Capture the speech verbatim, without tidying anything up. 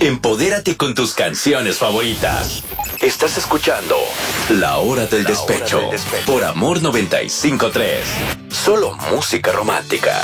Empodérate con tus canciones favoritas. Estás escuchando La Hora del, La Despecho, Hora del Despecho por Amor noventa y cinco punto tres. Solo música romántica.